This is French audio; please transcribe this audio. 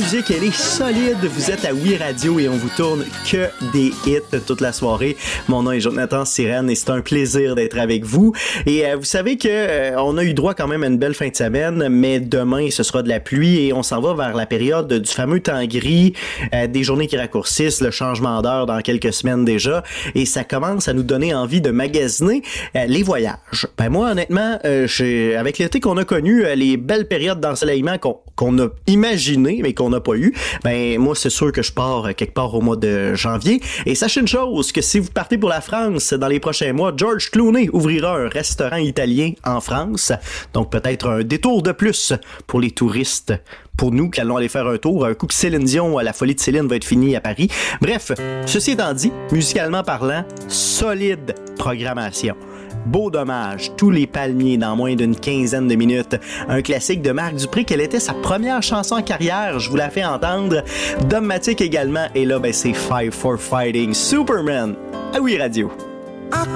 musique, elle est solide. Vous êtes à Oui Radio et on vous tourne que des hits toute la soirée. Mon nom est Jonathan Sirène et c'est un plaisir d'être avec vous. Et vous savez que on a eu droit quand même à une belle fin de semaine, mais demain ce sera de la pluie et on s'en va vers la période du fameux temps gris, des journées qui raccourcissent, le changement d'heure dans quelques semaines déjà, et ça commence à nous donner envie de magasiner les voyages. Ben moi honnêtement, avec l'été qu'on a connu, les belles périodes d'ensoleillement qu'on a imaginé mais qu'on n'a pas eu, ben moi c'est sûr que je pars quelque part au mois de janvier. Et sachez une chose, que si vous partez pour la France dans les prochains mois, George Clooney ouvrira un restaurant italien en France, donc peut-être un détour de plus pour les touristes, pour nous qui allons aller faire un tour, un coup que Céline Dion, la folie de Céline va être finie à Paris. Bref, ceci étant dit, musicalement parlant, solide programmation. Beau dommage, tous les palmiers dans moins d'une quinzaine de minutes. Un classique de Marc Dupré, quelle était sa première chanson en carrière, je vous la fais entendre. Dogmatic également, et là, ben c'est Five for Fighting Superman. Ah oui, Radio.